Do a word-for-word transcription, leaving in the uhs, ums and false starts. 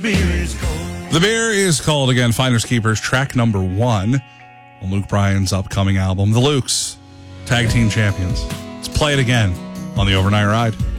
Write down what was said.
The Beer is Cold again. Finders Keepers, track number one on Luke Bryan's upcoming album, The Lukes, Tag Team Champions. Let's play it again on the Overnight Ride.